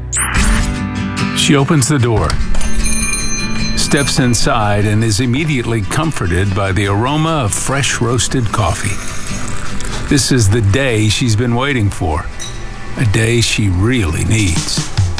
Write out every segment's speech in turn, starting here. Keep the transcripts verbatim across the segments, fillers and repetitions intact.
She opens the door, steps inside, and is immediately comforted by the aroma of fresh roasted coffee. This is the day she's been waiting for, a day she really needs.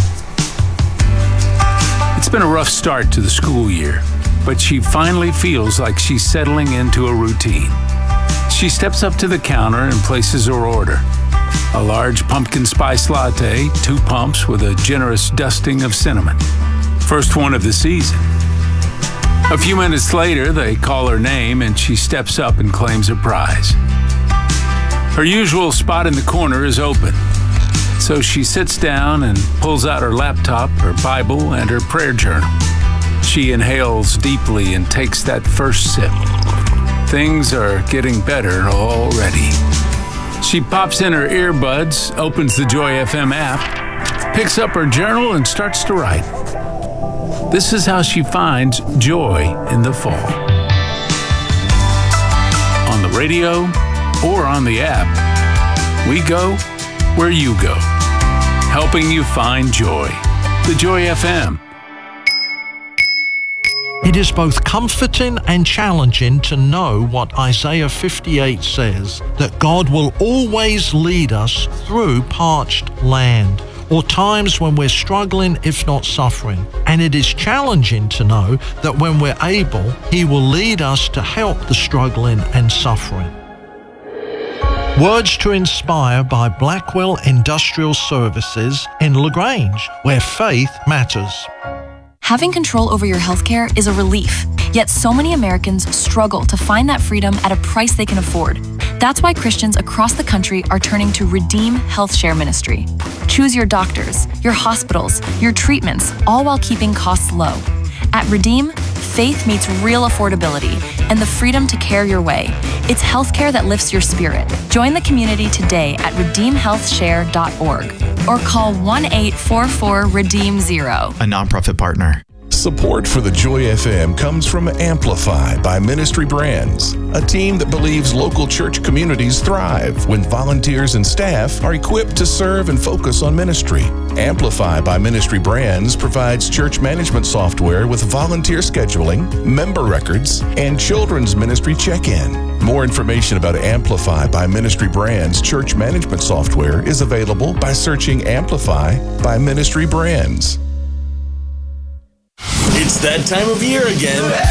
It's been a rough start to the school year, but she finally feels like she's settling into a routine. She steps up to the counter and places her order. A large pumpkin spice latte, two pumps with a generous dusting of cinnamon. First one of the season. A few minutes later, they call her name and she steps up and claims her prize. Her usual spot in the corner is open, so she sits down and pulls out her laptop, her Bible, and her prayer journal. She inhales deeply and takes that first sip. Things are getting better already. She pops in her earbuds, opens the Joy F M app, picks up her journal, and starts to write. This is how she finds joy in the fall. On the radio or on the app, we go where you go, helping you find joy. The Joy F M. It is both comforting and challenging to know what Isaiah fifty-eight says, that God will always lead us through parched land, or times when we're struggling, if not suffering. And it is challenging to know that when we're able, He will lead us to help the struggling and suffering. Words to Inspire by Blackwell Industrial Services in LaGrange, where faith matters. Having control over your healthcare is a relief, yet so many Americans struggle to find that freedom at a price they can afford. That's why Christians across the country are turning to Redeem Health Share Ministry. Choose your doctors, your hospitals, your treatments, all while keeping costs low. At Redeem, faith meets real affordability and the freedom to care your way. It's healthcare that lifts your spirit. Join the community today at redeem health share dot org or call one eight four four redeem zero. A nonprofit partner. Support for the Joy F M comes from Amplify by Ministry Brands, a team that believes local church communities thrive when volunteers and staff are equipped to serve and focus on ministry. Amplify by Ministry Brands provides church management software with volunteer scheduling, member records, and children's ministry check-in. More information about Amplify by Ministry Brands church management software is available by searching Amplify by Ministry Brands. It's that time of year again.